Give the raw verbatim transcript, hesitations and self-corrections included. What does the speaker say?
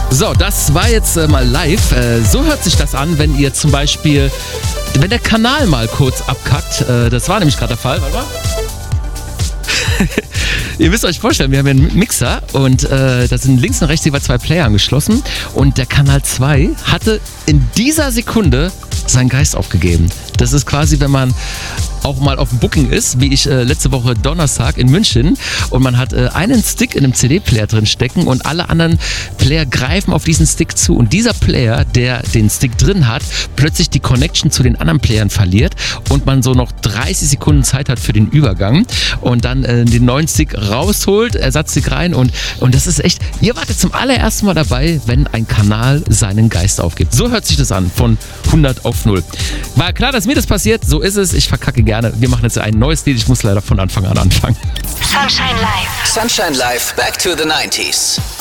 So, das war jetzt äh, mal live. Äh, so hört sich das an, wenn ihr zum Beispiel, wenn der Kanal mal kurz abkackt. Äh, das war nämlich gerade der Fall. Warte mal. Ihr müsst euch vorstellen, wir haben hier einen Mixer und äh, da sind links und rechts jeweils zwei Player angeschlossen und der Kanal zwei hatte in dieser Sekunde seinen Geist aufgegeben. Das ist quasi, wenn man auch mal auf dem Booking ist, wie ich äh, letzte Woche Donnerstag in München, und man hat äh, einen Stick in einem C D-Player drin stecken und alle anderen Player greifen auf diesen Stick zu und dieser Player, der den Stick drin hat, plötzlich die Connection zu den anderen Playern verliert und man so noch dreißig Sekunden Zeit hat für den Übergang und dann äh, den neuen Stick rausholt, Ersatzstick rein und, und das ist echt, ihr wart jetzt zum allerersten Mal dabei, wenn ein Kanal seinen Geist aufgibt. So hört sich das an, von hundert auf null. War klar, dass mir das passiert, so ist es, ich verkacke gerne. Wir machen jetzt ein neues Lied, ich muss leider von Anfang an anfangen. Sunshine Live. Sunshine Live, back to the nineties.